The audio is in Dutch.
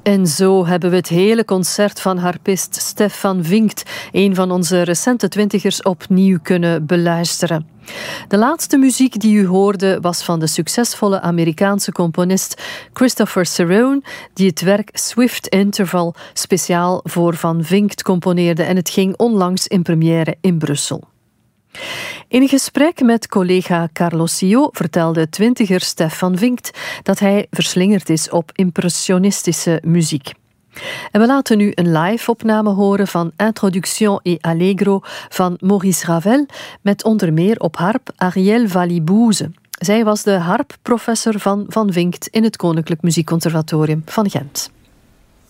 En zo hebben we het hele concert van harpist Stef van Vinkt, een van onze recente twintigers, opnieuw kunnen beluisteren. De laatste muziek die u hoorde was van de succesvolle Amerikaanse componist Christopher Cerrone, die het werk Swift Interval speciaal voor Van Vinkt componeerde en het ging onlangs in première in Brussel. In een gesprek met collega Carlos Sio vertelde twintiger Stef van Vinkt dat hij verslingerd is op impressionistische muziek. En we laten nu een live-opname horen van Introduction et Allegro van Maurice Ravel, met onder meer op harp Ariel Valibouze. Zij was de harpprofessor van Vinkt in het Koninklijk Muziekconservatorium van Gent.